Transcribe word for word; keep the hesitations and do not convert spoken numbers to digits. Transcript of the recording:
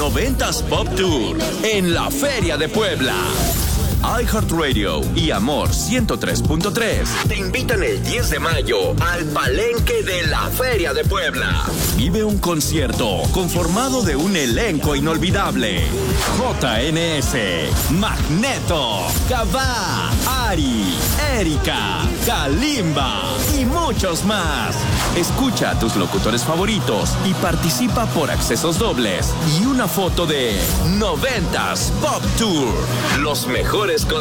noventas Pop Tour en la Feria de Puebla. iHeartRadio y Amor ciento tres punto tres te invitan el diez de mayo al Palenque de la Feria de Puebla. Vive un concierto conformado de un elenco inolvidable: J N S, Magneto, Cabá, Ari, Erika, Kalimba y muchos más. Escucha a tus locutores favoritos y participa por accesos dobles y una foto de noventas Pop Tour. Los mejores